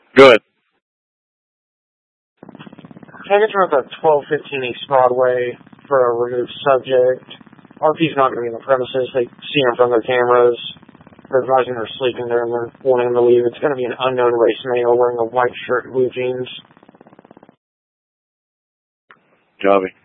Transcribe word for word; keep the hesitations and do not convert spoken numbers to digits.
Good. Can I get you at the twelve fifteen East Broadway for a removed subject? R P's not going to be in the premises. They see him from their cameras. They're advising they're sleeping there and they're wanting him to leave. It's going to be an unknown race male wearing a white shirt and blue jeans. Copy.